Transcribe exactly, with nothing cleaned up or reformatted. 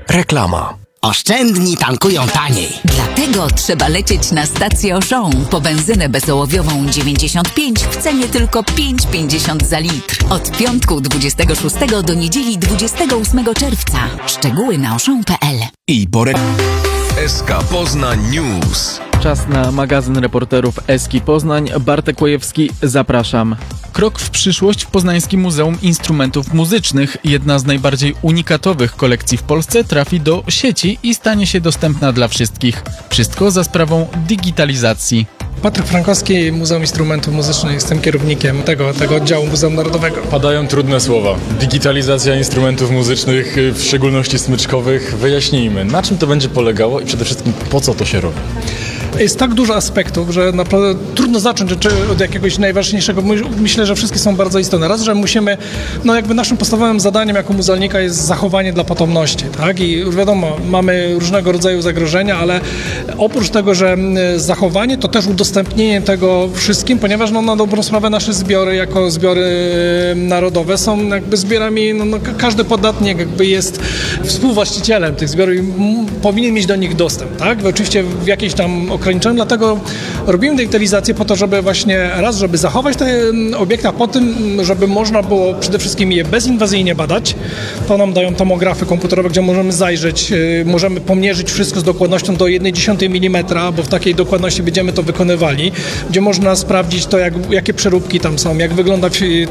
Reklama. Oszczędni tankują taniej. Dlatego trzeba lecieć na stację Auchan po benzynę bezołowiową dziewięćdziesiąt pięć w cenie tylko pięć pięćdziesiąt za litr. Od piątku dwudziestego szóstego do niedzieli dwudziestego ósmego czerwca. Szczegóły na auchan kropka p l. I porę... S K Poznań News. Czas na magazyn reporterów Eski Poznań. Bartek Łajewski, zapraszam. Krok w przyszłość w Poznańskim Muzeum Instrumentów Muzycznych. Jedna z najbardziej unikatowych kolekcji w Polsce trafi do sieci i stanie się dostępna dla wszystkich. Wszystko za sprawą digitalizacji. Patryk Frankowski, Muzeum Instrumentów Muzycznych. Jestem kierownikiem tego, tego oddziału Muzeum Narodowego. Padają trudne słowa. Digitalizacja instrumentów muzycznych, w szczególności smyczkowych. Wyjaśnijmy, na czym to będzie polegało i przede wszystkim po co to się robi? Jest tak dużo aspektów, że naprawdę trudno zacząć od jakiegoś najważniejszego. Myślę, że wszystkie są bardzo istotne. Raz, że musimy, no jakby naszym podstawowym zadaniem jako muzealnika jest zachowanie dla potomności, tak? I już wiadomo, mamy różnego rodzaju zagrożenia, ale oprócz tego, że zachowanie, to też udostępnienie tego wszystkim, ponieważ no, na dobrą sprawę nasze zbiory jako zbiory narodowe są jakby zbiorami, no, no każdy podatnik jakby jest współwłaścicielem tych zbiorów i powinien mieć do nich dostęp, tak? Oczywiście w jakiejś tam ograniczone, dlatego robimy digitalizację po to, żeby właśnie raz, żeby zachować te obiekty, a po tym, żeby można było przede wszystkim je bezinwazyjnie badać. To nam dają tomografy komputerowe, gdzie możemy zajrzeć, możemy pomierzyć wszystko z dokładnością do jednej dziesiątej milimetra, bo w takiej dokładności będziemy to wykonywali, gdzie można sprawdzić to, jak, jakie przeróbki tam są, jak wygląda